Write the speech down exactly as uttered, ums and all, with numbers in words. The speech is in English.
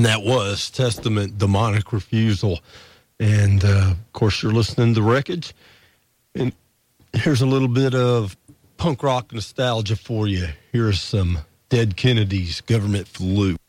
And that was Testament, Demonic Refusal. And, uh, of course, you're listening to Wreckage. And here's a little bit of punk rock nostalgia for you. Here's some Dead Kennedys, Government Flu.